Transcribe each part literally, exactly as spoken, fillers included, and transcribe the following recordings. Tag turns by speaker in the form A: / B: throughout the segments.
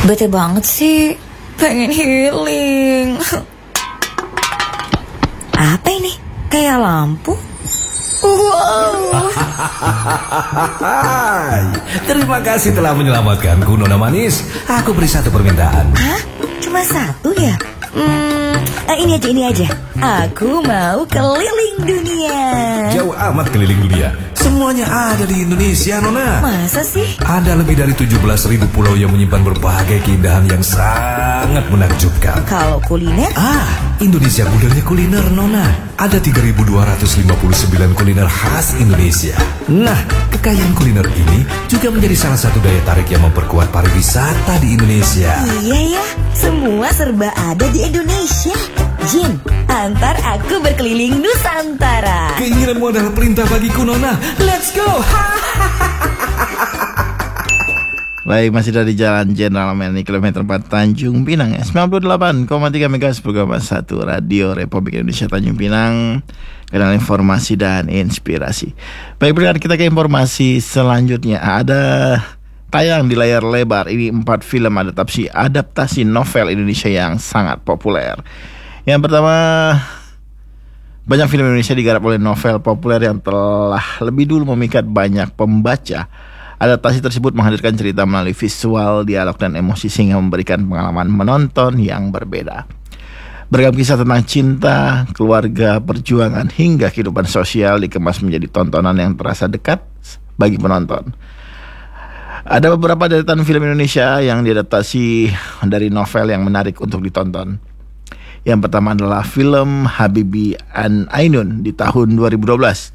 A: Bete banget sih, pengen healing. Apa ini? Kayak lampu? Wow.
B: Terima kasih telah menyelamatkanku, Nona Manis. Aku beri satu permintaan.
A: Hah? Cuma satu ya? Hmm, eh, ini aja, ini aja. Aku mau keliling dunia.
B: Jauh amat keliling dunia. Semuanya ada di Indonesia, Nona.
A: Masa sih?
B: Ada lebih dari tujuh belas ribu pulau yang menyimpan berbagai keindahan yang sangat menakjubkan.
A: Kalau kuliner?
B: Ah, Indonesia budaya kuliner, Nona. Ada tiga ribu dua ratus lima puluh sembilan kuliner khas Indonesia. Nah, kekayaan kuliner ini juga menjadi salah satu daya tarik yang memperkuat pariwisata di Indonesia.
A: Iya ya, semua serba ada di Indonesia. Jin, antar aku berkeliling Nusantara.
B: Keinginanmu adalah perintah bagiku, Nona. Let's go!
C: Baik, masih dari Jalan Jenderal Meni, kilometer empat Tanjung Pinang ya. sembilan puluh delapan koma tiga megahertz program satu Radio Republik Indonesia Tanjung Pinang. Kanal informasi dan inspirasi. Baik, berikut kita ke informasi selanjutnya. Ada tayang di layar lebar ini empat film adaptasi adaptasi novel Indonesia yang sangat populer. Yang pertama, banyak film Indonesia digarap oleh novel populer yang telah lebih dulu memikat banyak pembaca. Adaptasi tersebut menghadirkan cerita melalui visual, dialog, dan emosi sehingga memberikan pengalaman menonton yang berbeda. Beragam kisah tentang cinta, keluarga, perjuangan, hingga kehidupan sosial dikemas menjadi tontonan yang terasa dekat bagi penonton. Ada beberapa deretan film Indonesia yang diadaptasi dari novel yang menarik untuk ditonton. Yang pertama adalah film Habibie and Ainun di tahun dua ribu dua belas.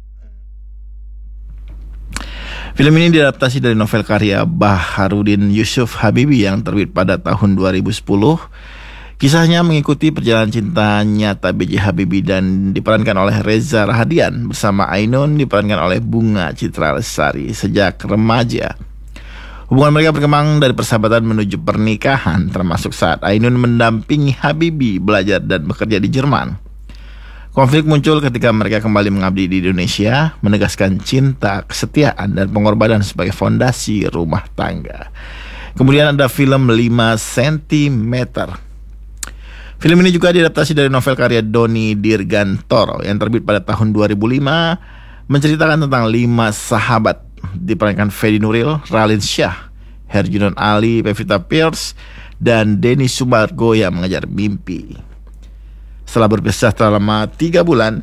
C: Film ini diadaptasi dari novel karya Baharudin Yusuf Habibie yang terbit pada tahun dua ribu sepuluh. Kisahnya mengikuti perjalanan cinta nyata B J Habibie dan diperankan oleh Reza Rahadian bersama Ainun diperankan oleh Bunga Citra Lestari sejak remaja. Hubungan mereka berkembang dari persahabatan menuju pernikahan, termasuk saat Ainun mendampingi Habibie belajar dan bekerja di Jerman. Konflik muncul ketika mereka kembali mengabdi di Indonesia, menegaskan cinta, kesetiaan, dan pengorbanan sebagai fondasi rumah tangga. Kemudian ada film lima sentimeter. Film ini juga diadaptasi dari novel karya Doni Dirgantoro yang terbit pada tahun dua ribu lima, menceritakan tentang lima sahabat diperankan Fedi Nuril, Raline Shah, Herjunot Ali, Pevita Pierce, dan Denny Sumargo yang mengejar mimpi. Setelah berpisah selama tiga bulan,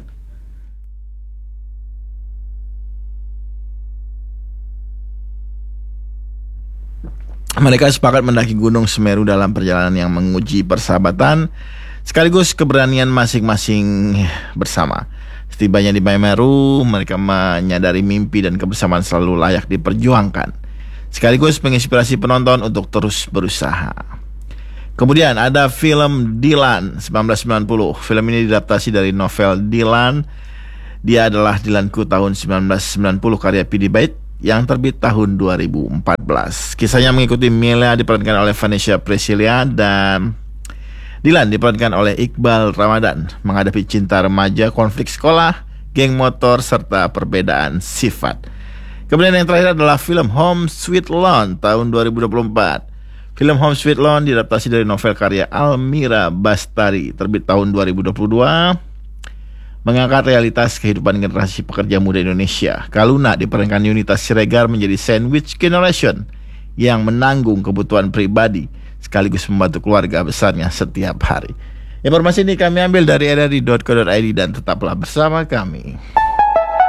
C: mereka sepakat mendaki Gunung Semeru dalam perjalanan yang menguji persahabatan sekaligus keberanian masing-masing bersama. Setibanya di Semeru, mereka menyadari mimpi dan kebersamaan selalu layak diperjuangkan, sekaligus menginspirasi penonton untuk terus berusaha. Kemudian ada film Dilan seribu sembilan ratus sembilan puluh. Film ini diadaptasi dari novel Dilan. Dia adalah Dilanku tahun seribu sembilan ratus sembilan puluh karya P D Bait yang terbit tahun dua ribu empat belas. Kisahnya mengikuti Mila diperankan oleh Vanessa Priscilla dan Dilan diperankan oleh Iqbal Ramadan menghadapi cinta remaja, konflik sekolah, geng motor, serta perbedaan sifat. Kemudian yang terakhir adalah film Home Sweet Loan tahun dua ribu dua puluh empat. Film Home Sweet Loan diadaptasi dari novel karya Almira Bastari terbit tahun dua ribu dua puluh dua, mengangkat realitas kehidupan generasi pekerja muda Indonesia. Kaluna diperankan Yunita Siregar menjadi sandwich generation yang menanggung kebutuhan pribadi sekaligus membantu keluarga besarnya setiap hari. Informasi ini kami ambil dari r r i dot co dot i d dan tetaplah bersama kami.